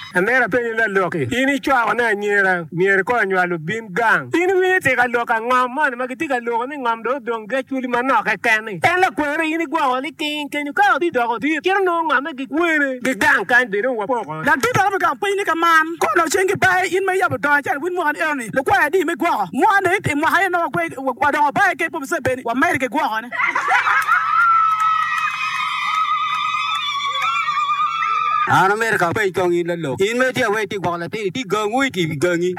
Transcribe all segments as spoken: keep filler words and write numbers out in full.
Amera penye la loki. Ini chwa na nyera, nyera ko nywa bin gang. Ini wi te ka loka ngam man ma kiti ka loka ni ngam do dong ge chuli mana ka kani. En la kwere ini gwa oli king ken ka di do di. Kiro no ngam ge kwere. Ge gang kan de no wa po. La di do ka pe ni ka man. Ko lo chengi bai in me ya bo do cha win mo an erni. Lo kwa di me gwa. Mo an de mo ha no kwa wa do bai ke po se be ni. Wa me ge gwa ne. Ana America pe kong in lo. In me dia we ti gwa la ti ti go ngui ki go ngi.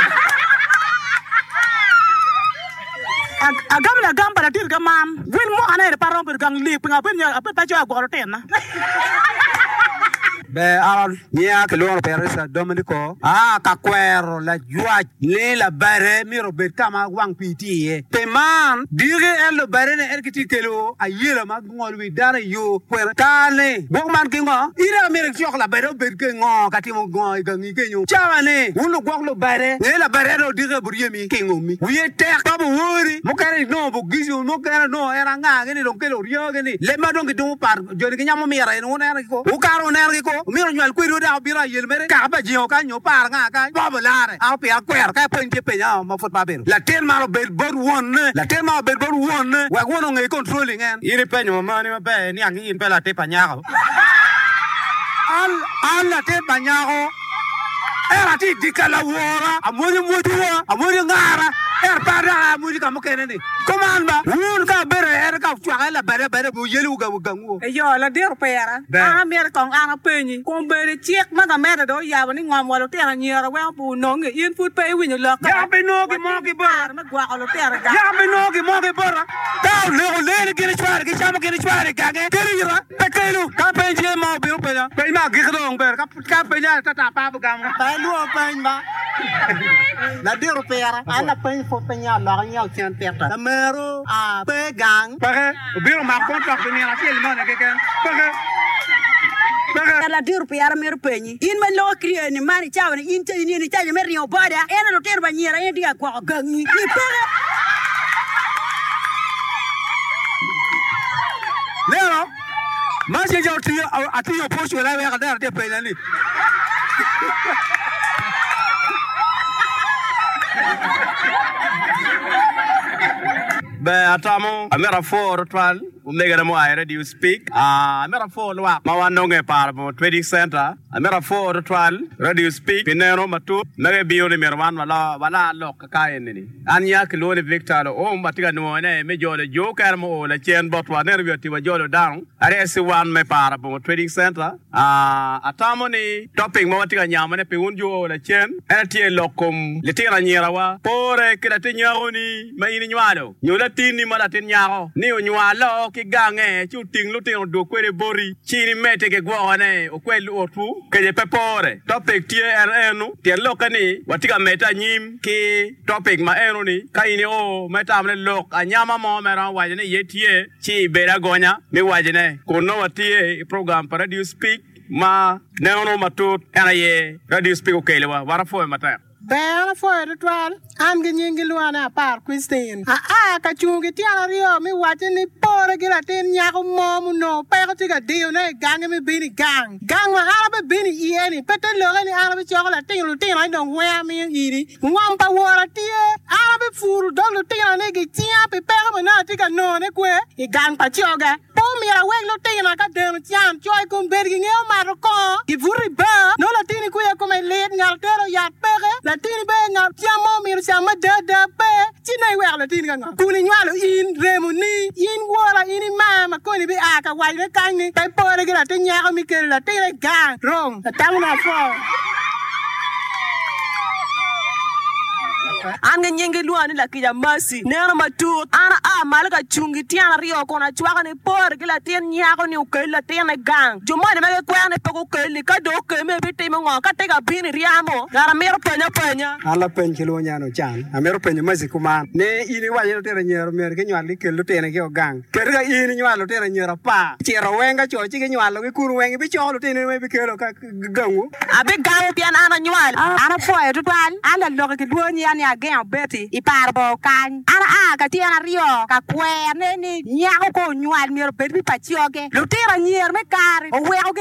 Agam la gam para tir gamam. Win mo ana de parom per gang li pinga pen ya pa jo gwa ten na. Be aron nia ke lo peresa Dominico ah ka kwero la jua le la bare mi robert kama wang piti pe man dire el lo bare ne erkiti kelo ayela ma ngol wi dara yo kwero kale bo man ke ngo ira amerik chok la bare ber ke ngo kati mo ngo ga ngi ke nyu chawane ulo gok lo bare ne la bare do dire bur yemi ke ngomi wi te ka bo wori mo kare no bo gizu mo kare no era nga ngeni lo kelo ryo ngeni le ma do ngi do par joni ke nyamo mi ra no ne ko u karo ne ko miro nyal kwiro da bira yel mere ka ba jio ka nyo par nga ka ba bolare a pe a kwer ka pe nje pe ya ma fot ba ber la tel ma bel bor won la tel ma bel bor won wa wono ngai controlling en iri pe nyo ma ni ma be ni angi in pe la te pa nya ko al al la te pa nya ko era ti dikala wora amori moduwa amori ngara er pada amori ka mo kene ni komanda won ka bere er ka fwa la bere bere bu yelu ga bu gangu e yo la der pera a mer kong ana penyi ko bere chek ma ga mer do ya ni ngam walo te nyera wa bu no ngi in fut pe wi ni lo ka ya be no gi mo gi bar ma gwa lo te ga ya be no gi mo gi bar ta le le le gi chwar gi chama gi chwar ga ga ke ri ra pe ke lu ka pe je mo bi pe ya pe ma gi khdo ber ka ka pe ya ta ta pa bu gam ta lu pe ma la der pera ana pe fo pe nya la nya tian peta la mero a pe gang pare bi ma ko ta pe ni la ti el mo ne ke ke pare la dir piara mer penyi in ma lo kriye ni mani chawane in te ni ni chaje mer ni obada ena lo ter banyera en dia kwa gangi ni pere lero ma je jo ti ati yo posto la we ka dar te pe ni be atamo amera for twal umega mo ay radio speak ah amera for wa ma wa nonge par mo trading center amera for twal radio speak pinero matu nage biyo ni merwan wala wala lok ka en ni an yak lo ni victor o matiga no ne me jole jo kar mo la chen botwa nervio ti wa jolo down are si wan me par mo trading center ah atamo ni topping mo matiga nyama ne pe unjo la chen eti lokom le tira nyera wa pore kila te nyaro ni mayini nywalo nyola tini mala tin nyaro ni onywalo ki gange chu ting lu tin do kwere bori chini mete ke gwane o kwelu otu ke je pepore topic tie er enu tie lokani watika meta nyim ki topic ma enu ni kaini o meta amle lok anyama mo mera wajene yetie chi bera gonya mi wajene kono watie program para radio speak ma neno matut ana ye radio speak o kelewa wara fo mata Bella for the twelve, I'm getting Luana Park, Christine. Ah, Kachungi, Tiana, me watching the poor gelatin, Yago Mom, no, Pagotica deal, gang me beanie gang. Gang my Arab beanie eating, better look any Arab chocolate thing, routine, I don't wear me and eating. One pa water tea, Arab food, don't look at a tia, prepare me not take a no, neque, a gang pachoga. Pull me away, no thing like a damn jam, joy come begging El Marocco. If you rebel, no Latini queer come and late, and I'll tell you, Latini benga tiamo mir sama dada pe tinai wa Latini nga kuni nyalo in remuni in wala in mama ko ni be aka wa ne kanni pe pore gira te nya mi ke la te gang wrong tamuna fo anga nyenge luani la kija masi nena matut ana a malaka chungi tiana rio kona chwaga ni por gila tien nyako ni ukela tiana gang jumani mege kwane peko keli ka do keme biti mongo ka tega bini riamo gara mero penya penya ala pen kilo nyano chan amero penya masi kuma ne ini wa yero tera nyero mer ke nyali ke lu tena ke gang kerga ini nyalo tera nyero pa chero wenga cho chi ke nyalo ke kuru wenga bi cho lu tena me bi kelo ka gangu abe gang pian ana nywal ana foye tutwal ana loke ke duoni ani again Betty iparbo kan ana a ka tiana rio ka kwe ne ni nyako ko nywal mi ro betbi pachioge lu tera nyer me kar o we